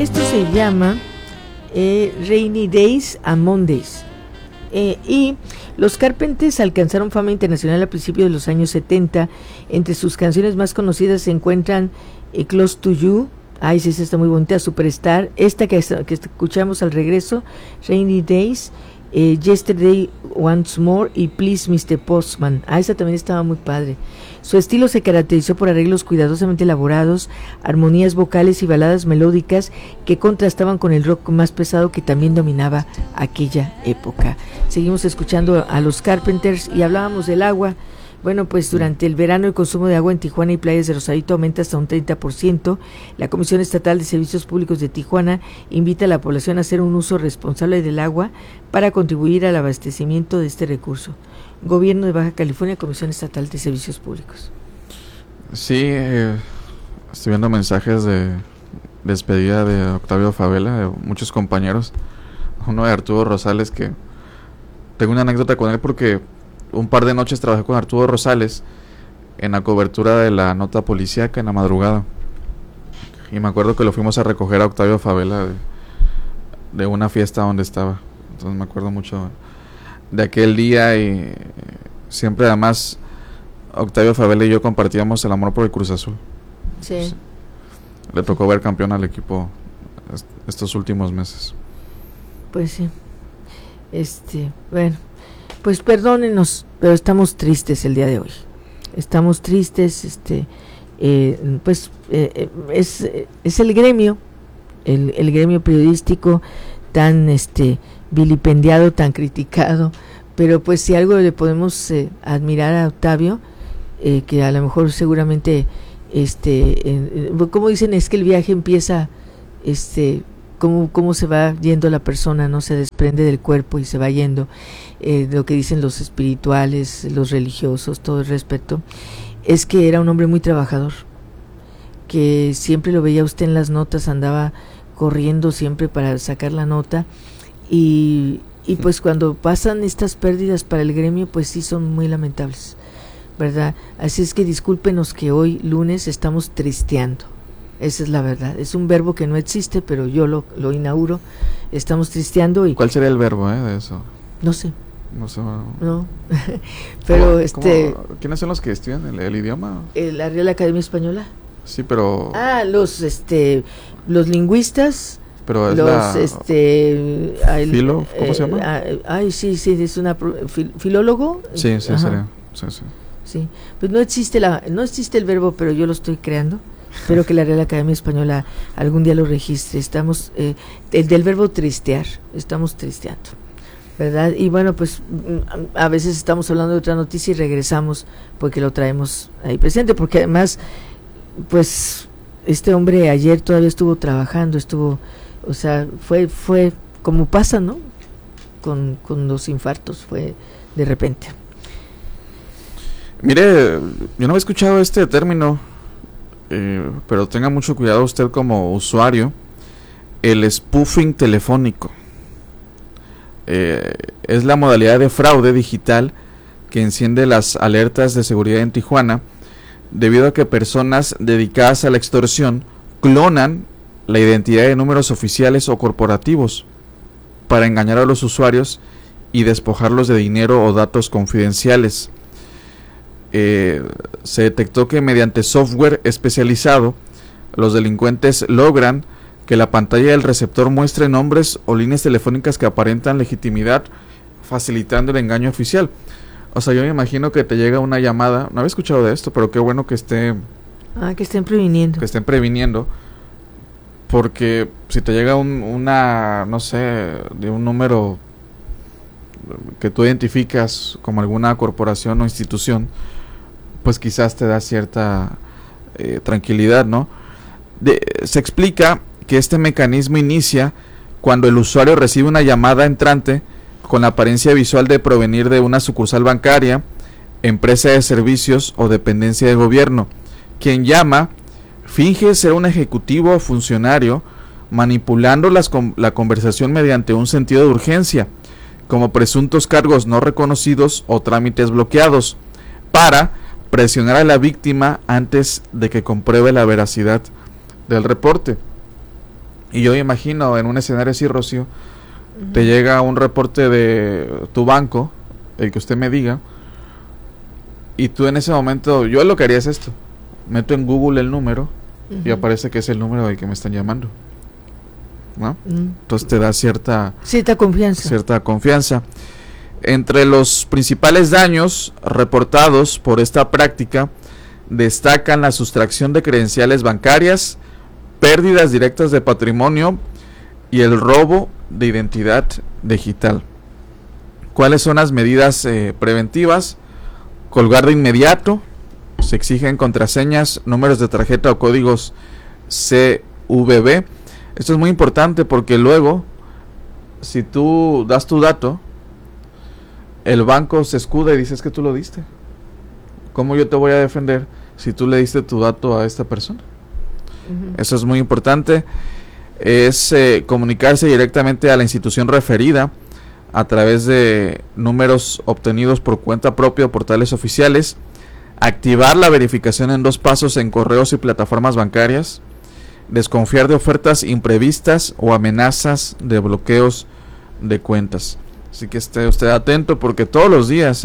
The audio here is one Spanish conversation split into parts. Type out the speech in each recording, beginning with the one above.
Esto se llama Rainy Days and Mondays. Y los Carpenters alcanzaron fama internacional a principios de los años 70. Entre sus canciones más conocidas se encuentran Close to You, ay, sí, está muy bonita, Superstar, esta que escuchamos al regreso, Rainy Days, Yesterday Once More y Please Mr. Postman. Esa también estaba muy padre. Su estilo se caracterizó por arreglos cuidadosamente elaborados, armonías vocales y baladas melódicas que contrastaban con el rock más pesado que también dominaba aquella época. Seguimos escuchando a los Carpenters y hablábamos del agua. Bueno, pues durante el verano el consumo de agua en Tijuana y playas de Rosarito aumenta hasta un 30%. La Comisión Estatal de Servicios Públicos de Tijuana invita a la población a hacer un uso responsable del agua para contribuir al abastecimiento de este recurso. Gobierno de Baja California, Comisión Estatal de Servicios Públicos. Sí, estoy viendo mensajes de despedida de Octavio Favela, de muchos compañeros. Uno de Arturo Rosales, que tengo una anécdota con él porque un par de noches trabajé con Arturo Rosales en la cobertura de la nota policíaca en la madrugada. Y me acuerdo que lo fuimos a recoger a Octavio Favela de una fiesta donde estaba. Entonces me acuerdo mucho de aquel día y siempre además Octavio Favela y yo compartíamos el amor por el Cruz Azul. Sí. Le tocó ver campeón al equipo estos últimos meses. Pues sí. Bueno. Pues perdónenos, pero estamos tristes el día de hoy. Estamos tristes, es el gremio, el gremio periodístico tan vilipendiado, tan criticado, pero pues si algo le podemos admirar a Octavio, que a lo mejor seguramente, como dicen, es que el viaje empieza, cómo se va yendo la persona, no se desprende del cuerpo y se va yendo, lo que dicen los espirituales, los religiosos, todo el respeto, es que era un hombre muy trabajador, que siempre lo veía usted en las notas, andaba corriendo siempre para sacar la nota, y pues cuando pasan estas pérdidas para el gremio, pues sí son muy lamentables, ¿verdad? Así es que discúlpenos que hoy lunes estamos tristeando. Esa es la verdad. Es un verbo que no existe, pero yo lo inauguro. Estamos tristeando y... ¿Cuál sería el verbo de eso? No sé. No sé. No. Pero ¿quiénes son los que estudian el idioma? La Real Academia Española. Sí, pero... los lingüistas. Pero es ¿cómo se llama? Sí, es una filólogo. Sí, sería. Sí. Pues no existe el verbo, pero yo lo estoy creando. Espero que la Real Academia Española algún día lo registre. Estamos, del verbo tristear, estamos tristeando, ¿verdad? Y bueno, pues a veces estamos hablando de otra noticia y regresamos porque lo traemos ahí presente, porque además, pues, este hombre ayer todavía estuvo trabajando, o sea, fue como pasa, ¿no? Con los infartos, fue de repente. Mire, yo no había escuchado este término, pero tenga mucho cuidado usted como usuario, el spoofing telefónico. Es la modalidad de fraude digital que enciende las alertas de seguridad en Tijuana, debido a que personas dedicadas a la extorsión clonan la identidad de números oficiales o corporativos para engañar a los usuarios y despojarlos de dinero o datos confidenciales. Se detectó que mediante software especializado los delincuentes logran que la pantalla del receptor muestre nombres o líneas telefónicas que aparentan legitimidad, facilitando el engaño oficial. O sea, yo me imagino que te llega una llamada, no había escuchado de esto, pero qué bueno que estén previniendo, porque si te llega una, no sé, de un número que tú identificas como alguna corporación o institución, pues quizás te da cierta tranquilidad, ¿no? Se explica que este mecanismo inicia cuando el usuario recibe una llamada entrante con la apariencia visual de provenir de una sucursal bancaria, empresa de servicios o dependencia de gobierno. Quien llama finge ser un ejecutivo o funcionario, manipulando la conversación mediante un sentido de urgencia, como presuntos cargos no reconocidos o trámites bloqueados, para presionar a la víctima antes de que compruebe la veracidad del reporte. Y yo imagino en un escenario así, Rocío, te llega un reporte de tu banco, el que usted me diga, y tú en ese momento, yo lo que haría es esto, meto en Google el número y aparece que es el número del que me están llamando, ¿no? Entonces te da cierta confianza. Entre los principales daños reportados por esta práctica destacan la sustracción de credenciales bancarias, pérdidas directas de patrimonio y el robo de identidad digital. ¿Cuáles son las medidas preventivas? Colgar de inmediato. Se exigen contraseñas, números de tarjeta o códigos CVV. Esto es muy importante porque luego, si tú das tu dato, el banco se escuda y dice que tú lo diste. ¿Cómo yo te voy a defender si tú le diste tu dato a esta persona? Eso es muy importante. Es comunicarse directamente a la institución referida a través de números obtenidos por cuenta propia o portales oficiales. Activar la verificación en 2 pasos en correos y plataformas bancarias. Desconfiar de ofertas imprevistas o amenazas de bloqueos de cuentas. Así que esté usted atento porque todos los días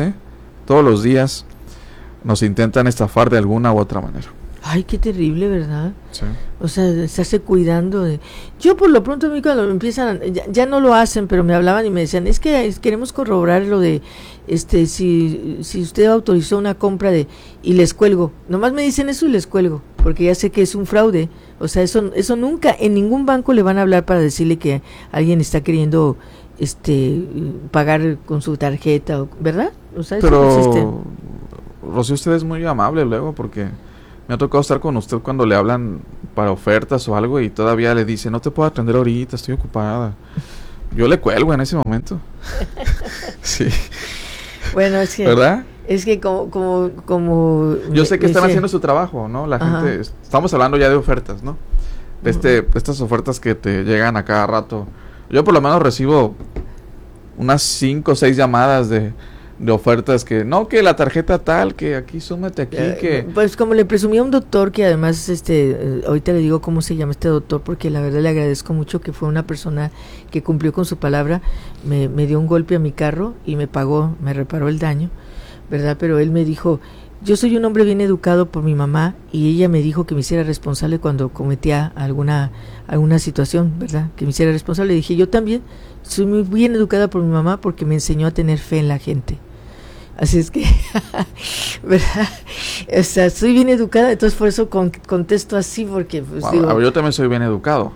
nos intentan estafar de alguna u otra manera. Ay, qué terrible, ¿verdad? Sí. O sea, estarse cuidando de... Yo por lo pronto a mí cuando empiezan, ya no lo hacen, pero me hablaban y me decían, es que queremos corroborar lo de, si usted autorizó una compra de... Y les cuelgo. Nomás me dicen eso y les cuelgo, porque ya sé que es un fraude. O sea, eso nunca, en ningún banco le van a hablar para decirle que alguien está queriendo pagar con su tarjeta, ¿verdad? O sea, eso no existe. Pero, Rocío, usted es muy amable luego porque... Me ha tocado estar con usted cuando le hablan para ofertas o algo y todavía le dice, no te puedo atender ahorita, estoy ocupada. Yo le cuelgo en ese momento. Sí. Bueno, es que... ¿Verdad? Es que como yo sé que están haciendo su trabajo, ¿no? La gente... Estamos hablando ya de ofertas, ¿no? Estas ofertas que te llegan a cada rato. Yo por lo menos recibo unas 5 o 6 llamadas de ofertas que no, que la tarjeta tal, que aquí súmate aquí, que... Pues como le presumía un doctor que además, ahorita le digo cómo se llama este doctor porque la verdad le agradezco mucho, que fue una persona que cumplió con su palabra, me dio un golpe a mi carro y me reparó el daño, ¿verdad? Pero él me dijo, yo soy un hombre bien educado por mi mamá y ella me dijo que me hiciera responsable cuando cometía alguna situación, ¿verdad? Que me hiciera responsable. Le dije, yo también soy muy bien educada por mi mamá porque me enseñó a tener fe en la gente. Así es que, ¿verdad? O sea, soy bien educada, entonces por eso contesto así, porque pues, digo... Yo también soy bien educado.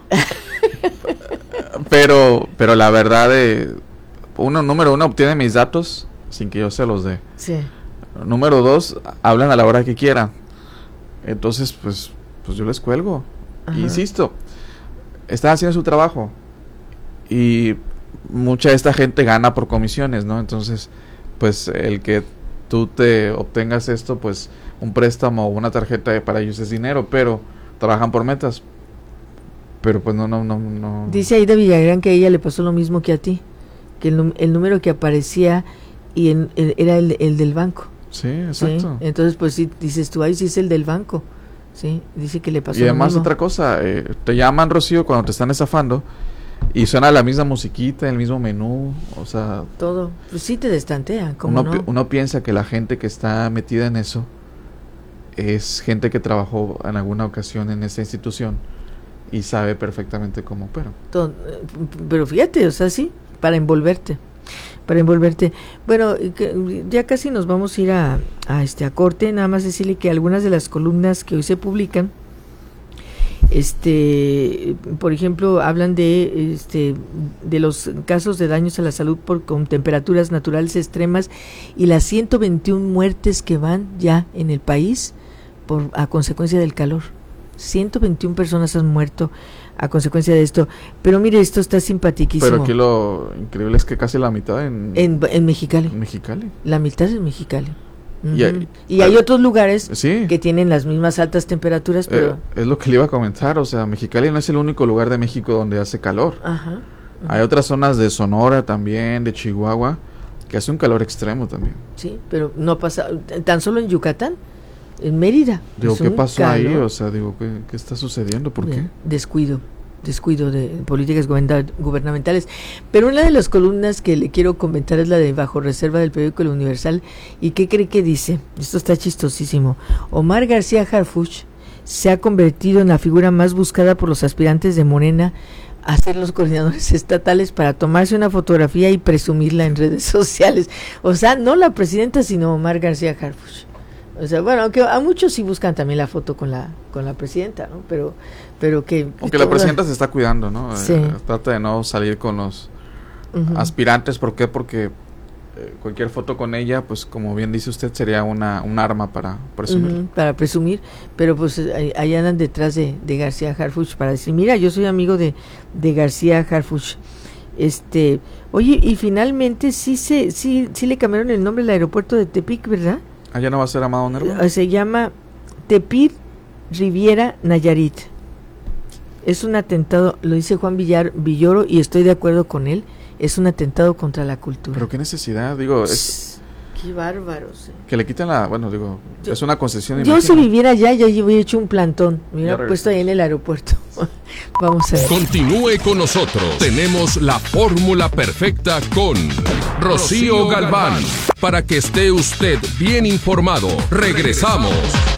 pero la verdad, número uno, obtiene mis datos sin que yo se los dé. Sí. Número 2, hablan a la hora que quieran. Entonces, pues yo les cuelgo. Insisto, están haciendo su trabajo. Y mucha de esta gente gana por comisiones, ¿no? Entonces... pues el que tú te obtengas esto, pues un préstamo o una tarjeta para ellos es dinero, pero trabajan por metas. Pero pues no. Dice Aida Villagrán que a ella le pasó lo mismo que a ti, que el número que aparecía era el del banco. Sí, exacto. ¿Sí? Entonces pues sí, dices tú, ahí sí es el del banco. Sí, dice que le pasó lo mismo. Y además otra cosa, te llaman, Rocío, cuando te están estafando. Y suena la misma musiquita, el mismo menú, o sea... Todo, pues sí te destantea, ¿cómo no? Uno piensa que la gente que está metida en eso es gente que trabajó en alguna ocasión en esta institución y sabe perfectamente cómo opera. Pero fíjate, o sea, sí, para envolverte. Bueno, ya casi nos vamos a ir a corte, nada más decirle que algunas de las columnas que hoy se publican, por ejemplo, hablan de los casos de daños a la salud con temperaturas naturales extremas y las 121 muertes que van ya en el país a consecuencia del calor. 121 personas han muerto a consecuencia de esto. Pero mire, esto está simpaticísimo. Pero aquí lo increíble es que casi la mitad en Mexicali. En Mexicali. La mitad es en Mexicali. Y hay otros lugares que tienen las mismas altas temperaturas, pero... es lo que le iba a comentar, o sea, Mexicali no es el único lugar de México donde hace calor. Hay otras zonas de Sonora también, de Chihuahua, que hace un calor extremo también. Sí, pero no pasa, tan solo en Yucatán, en Mérida. Digo, ¿qué pasó ahí? O sea, digo, ¿qué está sucediendo? ¿Por qué? Descuido. descuido de políticas gubernamentales. Pero una de las columnas que le quiero comentar es la de Bajo Reserva del periódico El Universal. ¿Y qué cree que dice? Esto está chistosísimo. Omar García Harfuch se ha convertido en la figura más buscada por los aspirantes de Morena a ser los coordinadores estatales para tomarse una fotografía y presumirla en redes sociales. O sea, no la presidenta, sino Omar García Harfuch. O sea, bueno, aunque a muchos sí buscan también la foto con la presidenta, ¿no? Pero que... Aunque la presidenta se está cuidando, ¿no? Sí. Trata de no salir con los aspirantes. ¿Por qué? Porque cualquier foto con ella, pues como bien dice usted, sería un arma para presumir. Para presumir, pero pues ahí andan detrás de García Harfuch para decir, mira, yo soy amigo de García Harfuch. Oye, y finalmente sí le cambiaron el nombre al aeropuerto de Tepic, ¿verdad? ¿Allá no va a ser Amado Nervo? Se llama Tepic Riviera Nayarit. Es un atentado, lo dice Juan Villoro, y estoy de acuerdo con él. Es un atentado contra la cultura. Pero qué necesidad, digo, qué bárbaros. Que le quiten es una concesión. Yo si viviera allá, ya hubiera hecho un plantón, me hubiera puesto ahí en el aeropuerto. Vamos a ver. Continúe con nosotros. Tenemos la fórmula perfecta con Rocío Galván. Para que esté usted bien informado. Regresamos.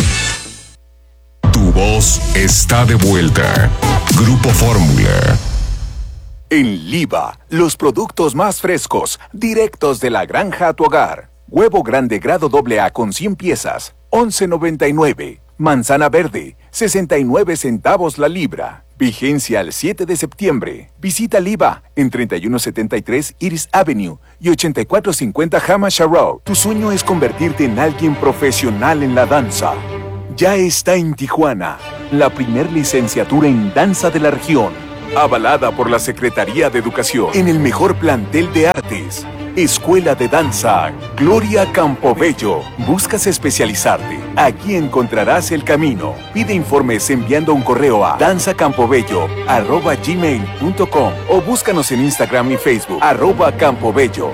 Tu voz está de vuelta. Grupo Fórmula. En Liva, los productos más frescos, directos de la granja a tu hogar. Huevo grande grado AA con 100 piezas, $11.99. Manzana verde, 69 centavos la libra. Vigencia al 7 de septiembre. Visita Liva en 3173 Iris Avenue y 8450 Hamasha Road. Tu sueño es convertirte en alguien profesional en la danza. Ya está en Tijuana, la primer licenciatura en danza de la región. Avalada por la Secretaría de Educación en el mejor plantel de artes. Escuela de Danza Gloria Campobello. ¿Buscas especializarte? Aquí encontrarás el camino. Pide informes enviando un correo a danzacampobello@gmail.com o búscanos en Instagram y Facebook @campobello.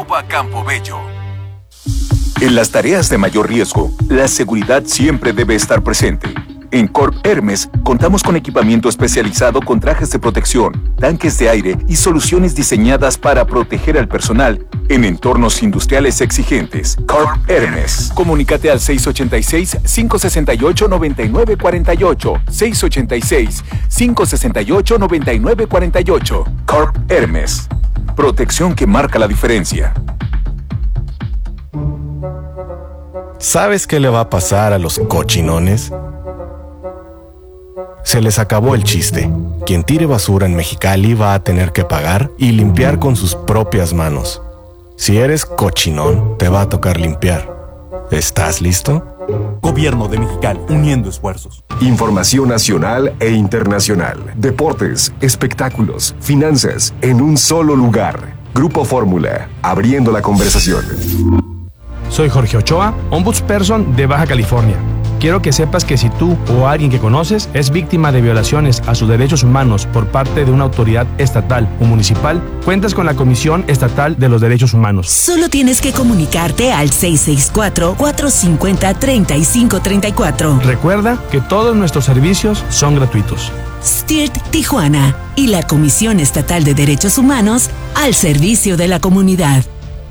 En las tareas de mayor riesgo, la seguridad siempre debe estar presente. En Corp Hermes contamos con equipamiento especializado con trajes de protección, tanques de aire y soluciones diseñadas para proteger al personal en entornos industriales exigentes. Corp Hermes. Comunícate al 686-568-9948. 686-568-9948. Corp Hermes. Protección que marca la diferencia. ¿Sabes qué le va a pasar a los cochinones? Se les acabó el chiste. Quien tire basura en Mexicali va a tener que pagar y limpiar con sus propias manos. Si eres cochinón, te va a tocar limpiar. ¿Estás listo? Gobierno de Mexicali, uniendo esfuerzos. Información nacional e internacional. Deportes, espectáculos, finanzas, en un solo lugar. Grupo Fórmula, abriendo la conversación. Soy Jorge Ochoa, Ombudsperson de Baja California. Quiero que sepas que si tú o alguien que conoces es víctima de violaciones a sus derechos humanos por parte de una autoridad estatal o municipal, cuentas con la Comisión Estatal de los Derechos Humanos. Solo tienes que comunicarte al 664-450-3534. Recuerda que todos nuestros servicios son gratuitos. STIRT Tijuana y la Comisión Estatal de Derechos Humanos al servicio de la comunidad.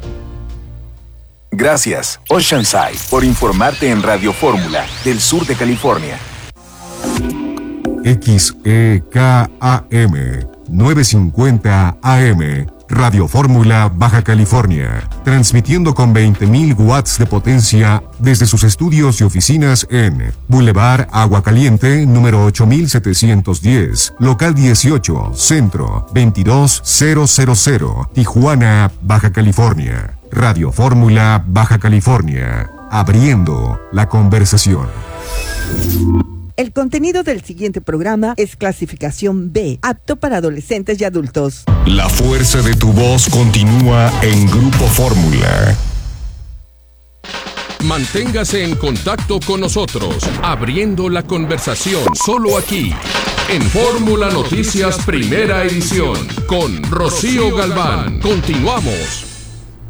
Gracias, Oceanside, por informarte en Radio Fórmula del sur de California. XEKAM 950 AM, Radio Fórmula Baja California, transmitiendo con 20.000 watts de potencia desde sus estudios y oficinas en Boulevard Agua Caliente, número 8710, local 18, centro 22000, Tijuana, Baja California. Radio Fórmula Baja California, abriendo la conversación. El contenido del siguiente programa es clasificación B, apto para adolescentes y adultos. La fuerza de tu voz continúa en Grupo Fórmula. Manténgase en contacto con nosotros, abriendo la conversación solo aquí, en Fórmula Noticias Primera Edición, con Rocío Galván. Continuamos.